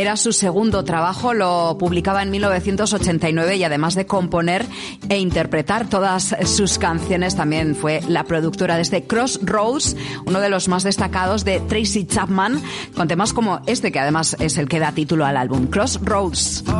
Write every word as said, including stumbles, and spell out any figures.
era su segundo trabajo, lo publicaba en mil novecientos ochenta y nueve y además de componer e interpretar todas sus canciones, también fue la productora de este Crossroads, uno de los más destacados de Tracy Chapman, con temas como este, que además es el que da título al álbum, Crossroads.